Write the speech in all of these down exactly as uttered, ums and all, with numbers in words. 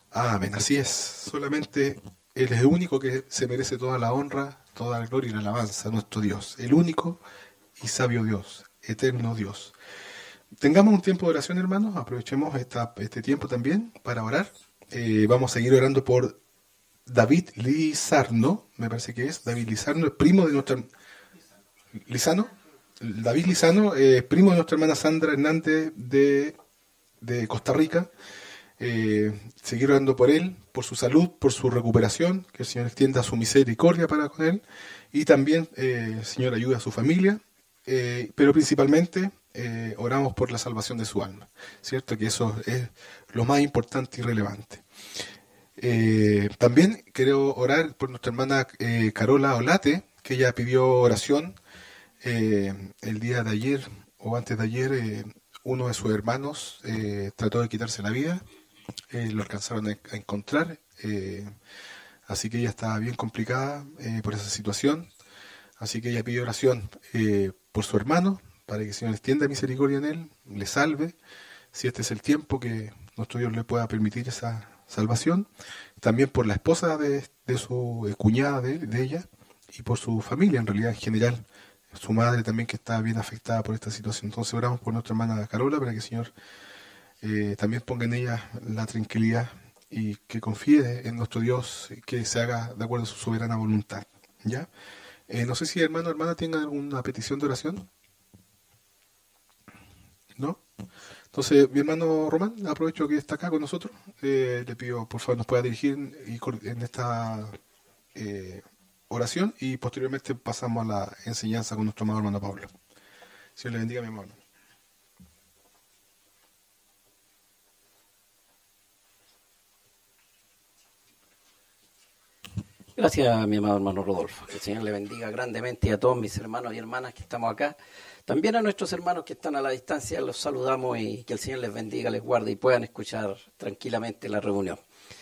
Amén, así es. Solamente Él es el único que se merece toda la honra, toda la gloria y la alabanza, nuestro Dios. El único y sabio Dios, eterno Dios. Tengamos un tiempo de oración, hermanos. Aprovechemos esta, este tiempo también para orar. Eh, vamos a seguir orando por David Lizarno, me parece que es David Lizarno, el primo de nuestra... ¿Lizano? David Lizano, eh, primo de nuestra hermana Sandra Hernández de, de Costa Rica. Eh, seguir orando por él, por su salud, por su recuperación, que el Señor extienda su misericordia para con él, y también, eh, el Señor ayude a su familia, eh, pero principalmente eh, oramos por la salvación de su alma, ¿cierto? Que eso es lo más importante y relevante. Eh, también quiero orar por nuestra hermana eh, Carola Olate, que ella pidió oración eh, el día de ayer o antes de ayer. Eh, uno de sus hermanos eh, trató de quitarse la vida. Eh, lo alcanzaron a, a encontrar, eh, así que ella está bien complicada eh, por esa situación, así que ella pide oración eh, por su hermano, para que el Señor extienda misericordia en él, le salve, si este es el tiempo que nuestro Dios le pueda permitir esa salvación, también por la esposa de, de su eh, cuñada de, de ella, y por su familia en realidad en general, su madre también que está bien afectada por esta situación. Entonces oramos por nuestra hermana Carola, para que el Señor Eh, también ponga en ella la tranquilidad y que confíe en nuestro Dios, que se haga de acuerdo a su soberana voluntad. ¿Ya? Eh, no sé si hermano o hermana tenga alguna petición de oración. ¿No? Entonces, mi hermano Román, aprovecho que está acá con nosotros. Eh, le pido, por favor, nos pueda dirigir y cor- en esta eh, oración, y posteriormente pasamos a la enseñanza con nuestro amado hermano Pablo. Señor le bendiga, mi hermano. Gracias, mi amado hermano Rodolfo. Que el Señor le bendiga grandemente, y a todos mis hermanos y hermanas que estamos acá. También a nuestros hermanos que están a la distancia, los saludamos, y que el Señor les bendiga, les guarde y puedan escuchar tranquilamente la reunión.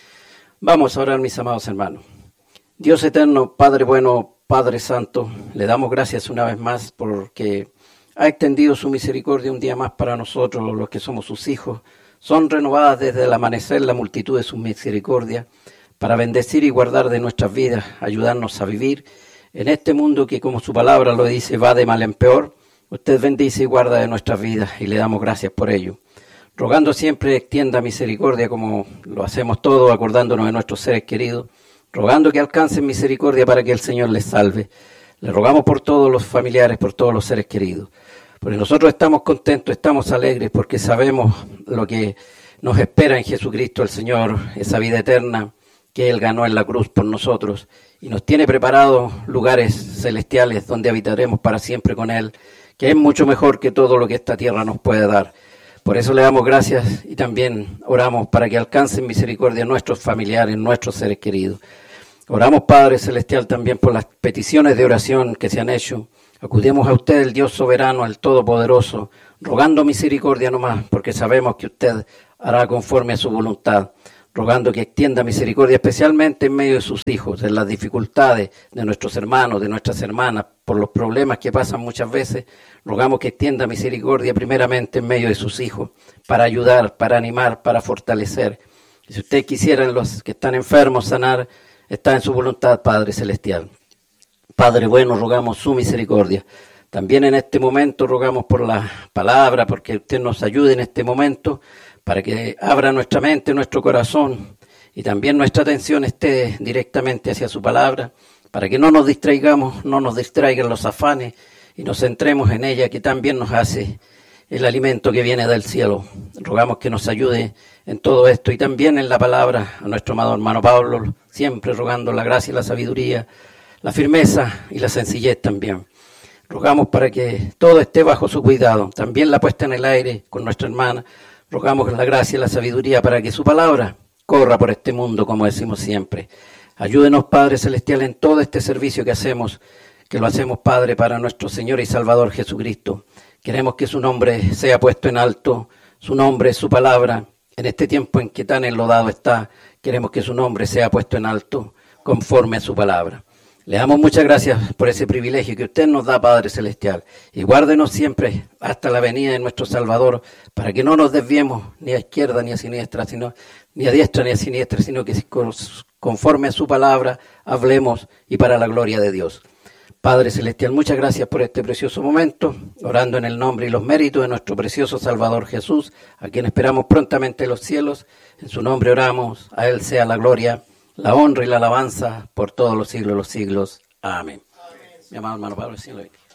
Vamos a orar, mis amados hermanos. Dios eterno, Padre bueno, Padre santo, le damos gracias una vez más porque ha extendido su misericordia un día más para nosotros, los que somos sus hijos. Son renovadas desde el amanecer la multitud de sus misericordias, para bendecir y guardar de nuestras vidas, ayudarnos a vivir en este mundo que, como su palabra lo dice, va de mal en peor. Usted bendice y guarda de nuestras vidas, y le damos gracias por ello. Rogando siempre extienda misericordia, como lo hacemos todos, acordándonos de nuestros seres queridos, rogando que alcancen misericordia para que el Señor les salve. Le rogamos por todos los familiares, por todos los seres queridos, porque nosotros estamos contentos, estamos alegres, porque sabemos lo que nos espera en Jesucristo el Señor, esa vida eterna que Él ganó en la cruz por nosotros, y nos tiene preparados lugares celestiales donde habitaremos para siempre con Él, que es mucho mejor que todo lo que esta tierra nos puede dar. Por eso le damos gracias, y también oramos para que alcancen misericordia nuestros familiares, nuestros seres queridos. Oramos, Padre Celestial, también por las peticiones de oración que se han hecho. Acudimos a usted, el Dios soberano, el Todopoderoso, rogando misericordia nomás, porque sabemos que usted hará conforme a su voluntad. Rogando que extienda misericordia especialmente en medio de sus hijos, en las dificultades de nuestros hermanos, de nuestras hermanas, por los problemas que pasan muchas veces. Rogamos que extienda misericordia primeramente en medio de sus hijos, para ayudar, para animar, para fortalecer. Y si usted quisiera en los que están enfermos sanar, está en su voluntad, Padre Celestial. Padre bueno, rogamos su misericordia. También en este momento rogamos por la palabra, porque usted nos ayude en este momento, para que abra nuestra mente, nuestro corazón, y también nuestra atención esté directamente hacia su palabra, para que no nos distraigamos, no nos distraigan los afanes, y nos centremos en ella, que también nos hace el alimento que viene del cielo. Rogamos que nos ayude en todo esto, y también en la palabra, a nuestro amado hermano Pablo, siempre rogando la gracia y la sabiduría, la firmeza y la sencillez también. Rogamos para que todo esté bajo su cuidado, también la puesta en el aire con nuestra hermana. Rogamos la gracia y la sabiduría para que su palabra corra por este mundo, como decimos siempre. Ayúdenos, Padre Celestial, en todo este servicio que hacemos, que lo hacemos, Padre, para nuestro Señor y Salvador Jesucristo. Queremos que su nombre sea puesto en alto, su nombre, su palabra. En este tiempo en que tan enlodado está, queremos que su nombre sea puesto en alto, conforme a su palabra. Le damos muchas gracias por ese privilegio que usted nos da, Padre Celestial. Y guárdenos siempre hasta la venida de nuestro Salvador, para que no nos desviemos ni a izquierda ni a siniestra, sino, ni a diestra ni a siniestra, sino que conforme a su palabra hablemos y para la gloria de Dios. Padre Celestial, muchas gracias por este precioso momento, orando en el nombre y los méritos de nuestro precioso Salvador Jesús, a quien esperamos prontamente en los cielos. En su nombre oramos, a Él sea la gloria, la honra y la alabanza por todos los siglos de los siglos. Amén. Amén. Mi amado hermano Pablo, el Señor le bendiga.